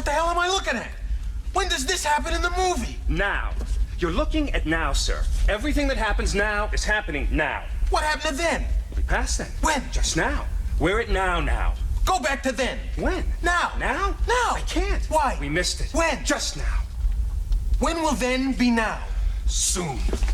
What the hell am I looking at? When does this happen in the movie? Now. You're looking at now, sir. Everything that happens now is happening now. What happened to then? We'll be past then. When? Just now. We're at now. Go back to then. When? Now. Now? Now. I can't. Why? We missed it. When? Just now. When will then be now? Soon.